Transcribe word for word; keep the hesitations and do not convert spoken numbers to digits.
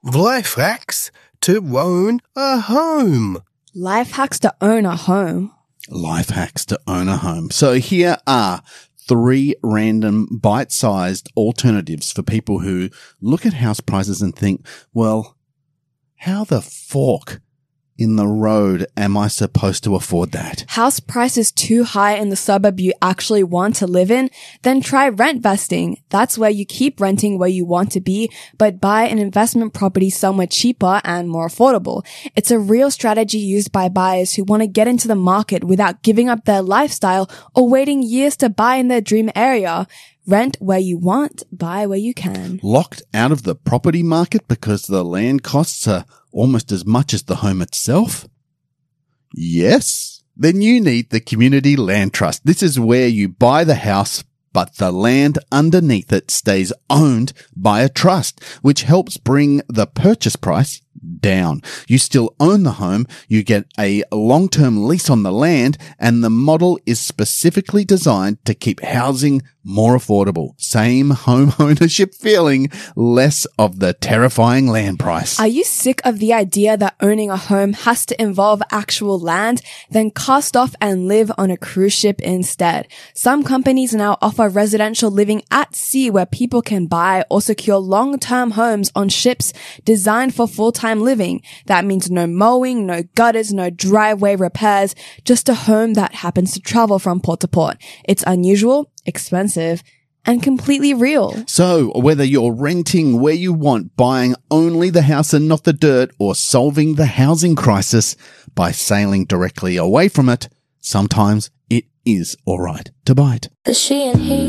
Life hacks to own a home. Life hacks to own a home. Life hacks to own a home. So here are three random bite-sized alternatives for people who look at house prices and think, well, how the fork in the road am I supposed to afford that? House prices too high in the suburb you actually want to live in? Then try rent vesting. That's where you keep renting where you want to be, but buy an investment property somewhere cheaper and more affordable. It's a real strategy used by buyers who want to get into the market without giving up their lifestyle or waiting years to buy in their dream area. Rent where you want, buy where you can. Locked out of the property market because the land costs are almost as much as the home itself? Yes? Then you need the Community Land Trust. This is where you buy the house, but the land underneath it stays owned by a trust, which helps bring the purchase price down. You still own the home, you get a long-term lease on the land, and the model is specifically designed to keep housing more affordable. Same home ownership feeling, less of the terrifying land price. Are you sick of the idea that owning a home has to involve actual land? Then cast off and live on a cruise ship instead. Some companies now offer residential living at sea where people can buy or secure long-term homes on ships designed for full-time living. That means no mowing, no gutters, no driveway repairs, just a home that happens to travel from port to port. It's unusual, expensive, and completely real. So, whether you're renting where you want, buying only the house and not the dirt, or solving the housing crisis by sailing directly away from it, sometimes it is alright to buy it. The she and he